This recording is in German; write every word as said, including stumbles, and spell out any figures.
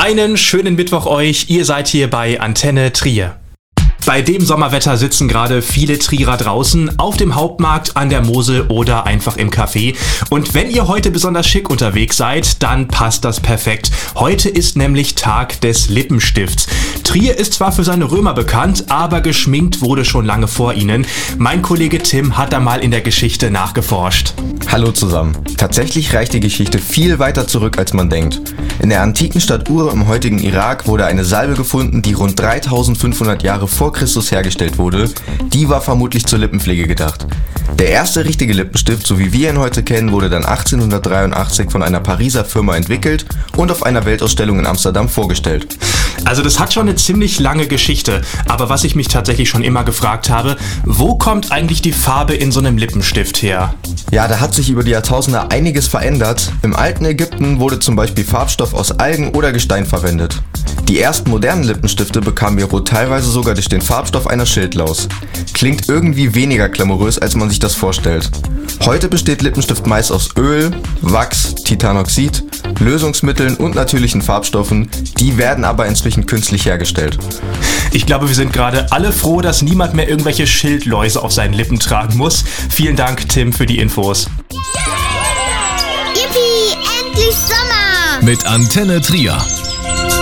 Einen schönen Mittwoch euch, ihr seid hier bei Antenne Trier. Bei dem Sommerwetter sitzen gerade viele Trierer draußen, auf dem Hauptmarkt, an der Mosel oder einfach im Café. Und wenn ihr heute besonders schick unterwegs seid, dann passt das perfekt. Heute ist nämlich Tag des Lippenstifts. Trier ist zwar für seine Römer bekannt, aber geschminkt wurde schon lange vor ihnen. Mein Kollege Tim hat da mal in der Geschichte nachgeforscht. Hallo zusammen. Tatsächlich reicht die Geschichte viel weiter zurück, als man denkt. In der antiken Stadt Ur im heutigen Irak wurde eine Salbe gefunden, die rund dreitausendfünfhundert Jahre vor Christus hergestellt wurde. Die war vermutlich zur Lippenpflege gedacht. Der erste richtige Lippenstift, so wie wir ihn heute kennen, wurde dann achtzehnhundertdreiundachtzig von einer Pariser Firma entwickelt und auf einer Weltausstellung in Amsterdam vorgestellt. Also das hat schon eine ziemlich lange Geschichte, aber was ich mich tatsächlich schon immer gefragt habe, wo kommt eigentlich die Farbe in so einem Lippenstift her? Ja, da hat sich über die Jahrtausende einiges verändert. Im alten Ägypten wurde zum Beispiel Farbstoff aus Algen oder Gestein verwendet. Die ersten modernen Lippenstifte bekamen ihr Rot teilweise sogar durch den Farbstoff einer Schildlaus. Klingt irgendwie weniger glamourös, als man sich das vorstellt. Heute besteht Lippenstift meist aus Öl, Wachs, Titanoxid, Lösungsmitteln und natürlichen Farbstoffen. Die werden aber inzwischen künstlich hergestellt. Ich glaube, wir sind gerade alle froh, dass niemand mehr irgendwelche Schildläuse auf seinen Lippen tragen muss. Vielen Dank, Tim, für die Infos. Yippie, endlich Sommer! Mit Antenne Trier.